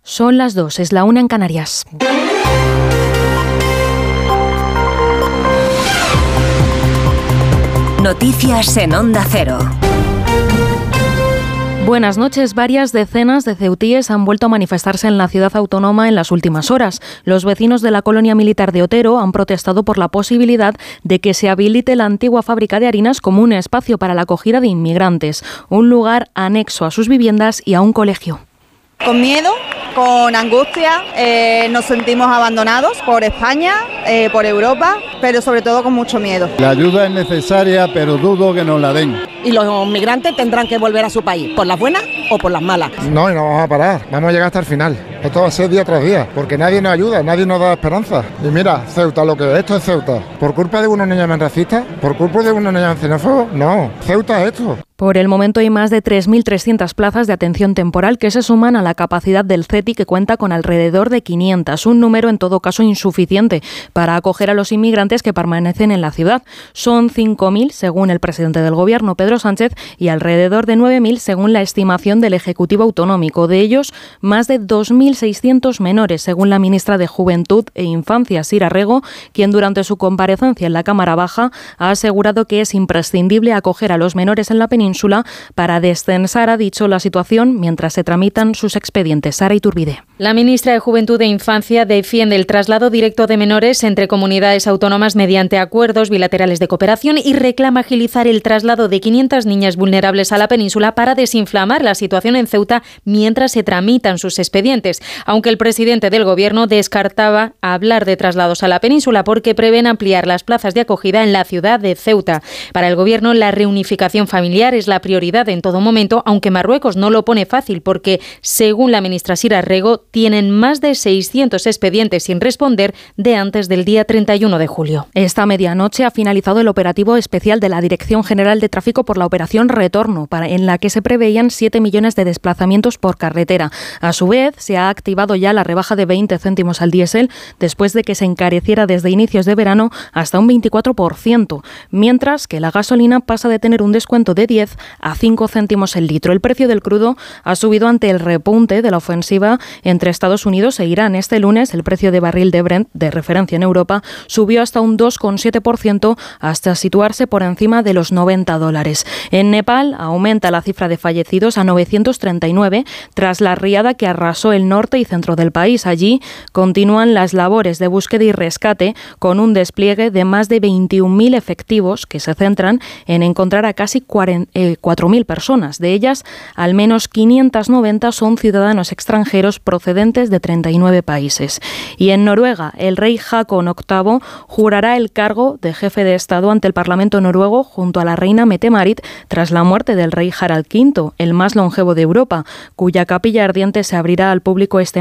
Son las 2, es la 1 en Canarias. Noticias en Onda Cero. Buenas noches. Varias decenas de ceutíes han vuelto a manifestarse en la ciudad autónoma en las últimas horas. Los vecinos de la colonia militar de Otero han protestado por la posibilidad de que se habilite la antigua fábrica de harinas como un espacio para la acogida de inmigrantes, un lugar anexo a sus viviendas y a un colegio. Con miedo, con angustia, nos sentimos abandonados por España, por Europa, pero sobre todo con mucho miedo. La ayuda es necesaria, pero dudo que nos la den. Y los migrantes tendrán que volver a su país, por las buenas o por las malas. No, y no vamos a parar, vamos a llegar hasta el final. Esto va a ser día tras día, porque nadie nos ayuda, nadie nos da esperanza. Y mira, Ceuta, lo que esto es Ceuta. ¿Por culpa de unos niños racistas? ¿Por culpa de unos niños xenófobos? No, Ceuta es esto. Por el momento hay más de 3.300 plazas de atención temporal que se suman a la capacidad del CETI, que cuenta con alrededor de 500, un número en todo caso insuficiente para acoger a los inmigrantes que permanecen en la ciudad. Son 5.000 según el presidente del Gobierno, Pedro Sánchez, y alrededor de 9.000 según la estimación del Ejecutivo Autonómico. De ellos, más de 2.600 menores, según la ministra de Juventud e Infancia, Sira Rego, quien durante su comparecencia en la Cámara Baja ha asegurado que es imprescindible acoger a los menores en la península para descensar, ha dicho, la situación mientras se tramitan sus expedientes. Sara Iturbide. La ministra de Juventud e Infancia defiende el traslado directo de menores entre comunidades autónomas mediante acuerdos bilaterales de cooperación y reclama agilizar el traslado de 500 niñas vulnerables a la península para desinflamar la situación en Ceuta mientras se tramitan sus expedientes. Aunque el presidente del Gobierno descartaba hablar de traslados a la península porque prevén ampliar las plazas de acogida en la ciudad de Ceuta. Para el Gobierno, la reunificación familiar es la prioridad en todo momento, aunque Marruecos no lo pone fácil porque, según la ministra Sira Rego, tienen más de 600 expedientes sin responder de antes del día 31 de julio. Esta medianoche ha finalizado el operativo especial de la Dirección General de Tráfico por la Operación Retorno, en la que se preveían 7 millones de desplazamientos por carretera. A su vez, se ha activado ya la rebaja de 20 céntimos al diésel después de que se encareciera desde inicios de verano hasta un 24%, mientras que la gasolina pasa de tener un descuento de 10 a 5 céntimos el litro. El precio del crudo ha subido ante el repunte de la ofensiva entre Estados Unidos e Irán. Este lunes el precio de barril de Brent, de referencia en Europa, subió hasta un 2,7% hasta situarse por encima de los $90. En Nepal aumenta la cifra de fallecidos a 939 tras la riada que arrasó el norte y centro del país. Allí continúan las labores de búsqueda y rescate con un despliegue de más de 21.000 efectivos que se centran en encontrar a casi 4.000 personas. De ellas, al menos 590 son ciudadanos extranjeros procedentes de 39 países. Y en Noruega, el rey Haakon VIII jurará el cargo de jefe de Estado ante el Parlamento noruego junto a la reina Mette-Marit tras la muerte del rey Harald V, el más longevo de Europa, cuya capilla ardiente se abrirá al público este